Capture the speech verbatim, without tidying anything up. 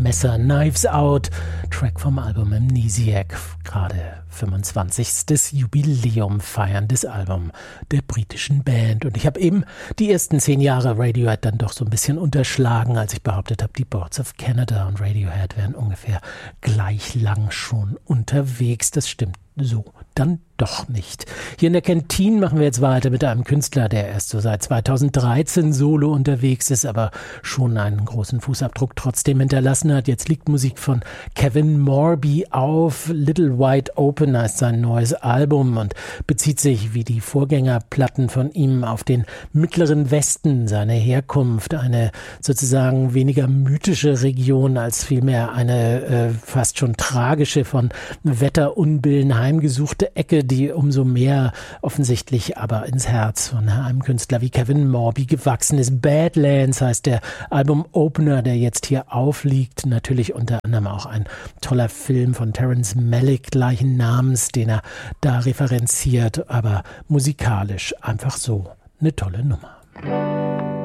Messer, Knives Out, Track vom Album Amnesiac, gerade fünfundzwanzigstes Jubiläum feierndes Album der britischen Band. Und ich habe eben die ersten zehn Jahre Radiohead dann doch so ein bisschen unterschlagen, als ich behauptet habe, die Boards of Canada und Radiohead wären ungefähr gleich lang schon unterwegs. Das stimmt so dann doch nicht. Hier in der Kantine machen wir jetzt weiter mit einem Künstler, der erst so seit zweitausenddreizehn solo unterwegs ist, aber schon einen großen Fußabdruck trotzdem hinterlassen hat. Jetzt liegt Musik von Kevin Morby auf. Little Wide Open heißt sein neues Album und bezieht sich wie die Vorgängerplatten von ihm auf den Mittleren Westen, seine Herkunft, eine sozusagen weniger mythische Region als vielmehr eine äh, fast schon tragische, von Wetterunbillen heimgesuchte Ecke, die umso mehr offensichtlich aber ins Herz von einem Künstler wie Kevin Morby gewachsen ist. Badlands heißt der Album-Opener, der jetzt hier aufliegt. Natürlich unter anderem auch ein toller Film von Terrence Malick gleichen Namens, den er da referenziert, aber musikalisch einfach so eine tolle Nummer.